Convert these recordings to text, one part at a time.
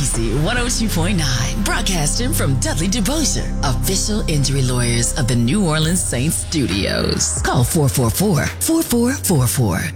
Easy 102.9, broadcasting from Dudley DeBosier, official injury lawyers of the New Orleans Saints studios. Call 444-4444.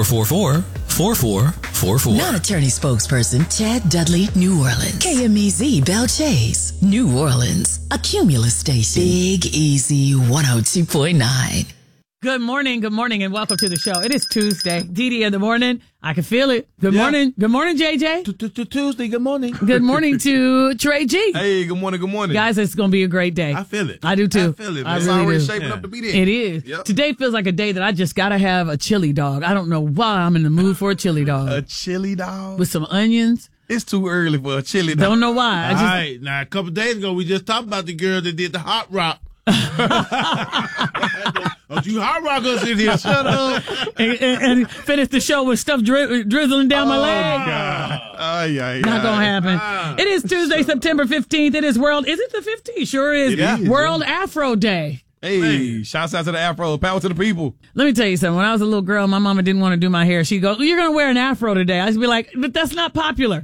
444-4444. Non-attorney spokesperson Chad Dudley, New Orleans. KMEZ Belle Chase, New Orleans. A Cumulus station. Big Easy 102.9. Good morning, and welcome to the show. It is Tuesday. Didi in the morning. I can feel it. Good morning. Good morning, JJ. Tuesday, good morning. Good morning to Trey G. Hey, good morning. Guys, it's going to be a great day. I feel it. I do too. I feel it, man. I It's really already do. shaping up to be there. It is. Yep. Today feels like a day that I just got to have a chili dog. I don't know why I'm in the mood for a chili dog. A chili dog? With some onions. It's too early for a chili dog. Don't know why. All right. Now, a couple days ago, we just talked about the girl that did the hot rock. Don't you hot rock us in here. Shut up. and finish the show with stuff drizzling down my leg. God. Not gonna happen. It is Tuesday, September 15th. It is Is it the 15th? Sure is. It is, World Afro Day. Hey, shouts out to the Afro. Power to the people. Let me tell you something. When I was a little girl, my mama didn't want to do my hair. She'd go, "You're gonna wear an afro today." I'd be like, "But that's not popular."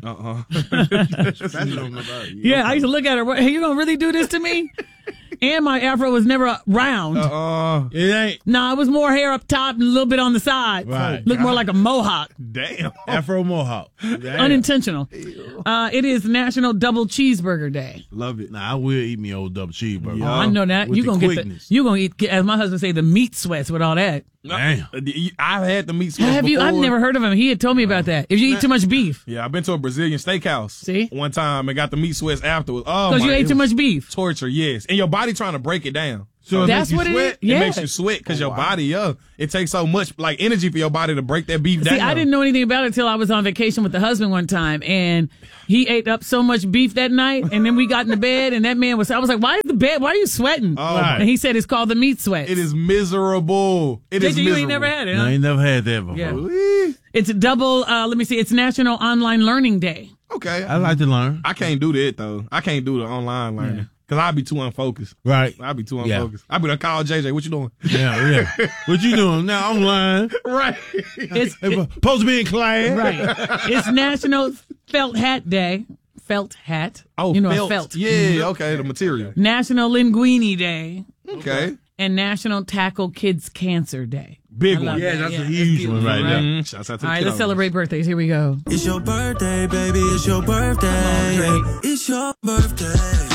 Yeah, I used to look at her. Hey, you gonna really do this to me? And my afro was never round. It ain't. No, it was more hair up top and a little bit on the side. Right. Looked more like a mohawk. Damn. Afro Mohawk. Damn. Unintentional. It is National Double Cheeseburger Day. Love it. Nah, I will eat me old double cheeseburger. Oh, I know that. With You the gonna quickness. you gonna eat, as my husband say, the meat sweats with all that. Damn. I've had the meat sweats Have you? before. I've never heard of him. He had told me about that. If you eat too much beef, Yeah, I've been to a Brazilian steakhouse. See? One time and got the meat sweats afterwards. Oh, because you ate it too was much beef. torture, yes. And your body trying to break it down. So it That's makes you what it sweat? is. Yeah. It makes you sweat because your body, it takes so much like energy for your body to break that beef down. See, I didn't know anything about it until I was on vacation with the husband one time, and he ate up so much beef that night, and then we got in the bed, and that man I was like, why are you sweating? Oh, And he said it's called the meat sweats. It is miserable. It is JJ, you miserable. ain't never had it, No, huh? I ain't never had that before. Yeah. It's double, let me see, it's National Online Learning Day. Okay. I like to learn. I can't do that, though. I can't do the online learning. Because I'll be too unfocused. Right. I'll be too Yeah. unfocused. I'll be like, call JJ, what you doing? Yeah. What you doing now online? Right. It's Supposed to be in class. right. It's National Felt Hat Day. Felt hat. Oh, you know, felt. a felt. Yeah, okay, the material. National Linguini Day. Okay. And National Tackle Kids Cancer Day. Big I love one. Yeah, that. that's Yeah, a huge beautiful, one right there. Mhm. Shouts out to All the right, let's kiddos. celebrate birthdays. Here we go. It's your birthday, baby. It's your birthday. Drake. It's your birthday.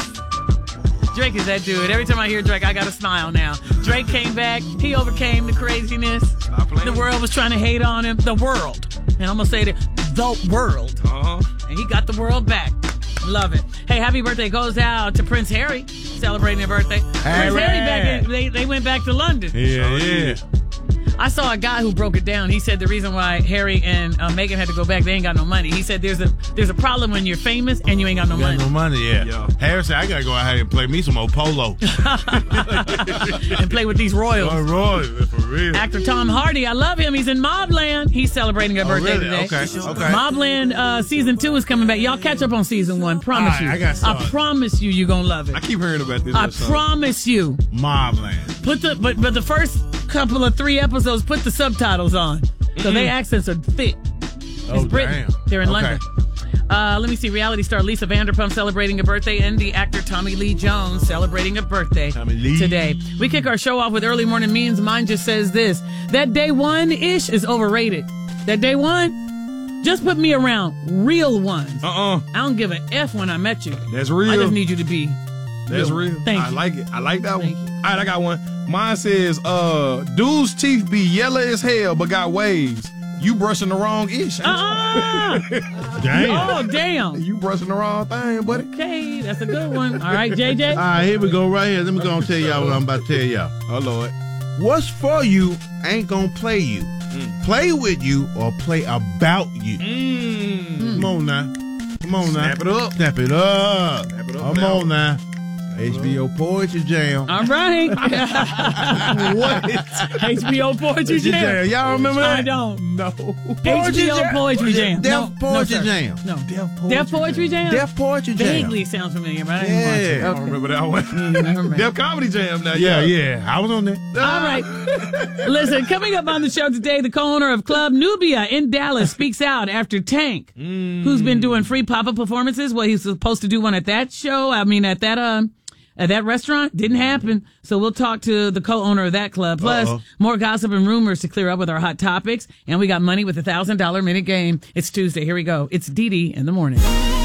Drake is that dude. Every time I hear Drake, I got to smile now. Drake came back. He overcame the craziness. Stop playing. The world was trying to hate on him. The world. And I'm going to say it, the world. Uh-huh. And he got the world back. Love it. Hey, happy birthday goes out to Prince Harry, celebrating their birthday. Prince Harry back in, they went back to London. Yeah. I saw a guy who broke it down. He said the reason why Harry and Meghan had to go back, they ain't got no money. He said there's a problem when you're famous and you ain't got no Got money. no money, yeah. Yeah. Harry said, I got to go out here and play me some old polo. And play with these royals. Oh, Roy, for real. Actor Tom Hardy, I love him. He's in Mobland. He's celebrating a birthday really? today. Okay. Mobland season 2 is coming back. Y'all catch up on season 1. Promise All right, you. I got started. promise you're gonna love it. I keep hearing about this. I show. promise you. Mobland. But the first couple of 3 episodes, put the subtitles on. So their accents are thick. Oh, It's Britain. damn. They're in Okay. London. Let me see. Reality star Lisa Vanderpump celebrating a birthday, and the actor Tommy Lee Jones celebrating a birthday Tommy Lee. today. We kick our show off with early morning memes. Mine just says this: that day one-ish is overrated. That day one, just put me around real ones. I don't give an F when I met you. That's real. I just need you to be. That's real. Thank I you. like it. I like that Thank one. you. All right, I got one. Mine says, dude's teeth be yellow as hell but got waves. You brushing the wrong ish. Damn. Oh, damn. You brushing the wrong thing, buddy. Okay, that's a good one. All right, JJ. All right, here we go right here. Let me go and tell y'all what I'm about to tell y'all. Oh, Lord. What's for you ain't gonna play you. Play with you or play about you. Come on now. Come on now. Snap it up. Snap it up. Snap it up Come now. on now. HBO Poetry Jam. All right. What? HBO Poetry Jam. Y'all remember that? I don't. No. HBO Poetry Jam. Deaf Poetry Jam. No. Deaf Poetry Jam? Deaf Poetry Jam. Vaguely sounds familiar, but I didn't watch it. Yeah. I don't remember that one. Def Comedy Jam now. Yeah. I was on there. All right. Listen, coming up on the show today, the co-owner of Club Nubia in Dallas speaks out after Tank, who's been doing free pop-up performances. Well, he's supposed to do one at that show. I mean, at that restaurant. Didn't happen. So we'll talk to the co-owner of that club. Plus, more gossip and rumors to clear up with our hot topics. And we got money with $1,000 minute game. It's Tuesday. Here we go. It's Dee Dee in the morning.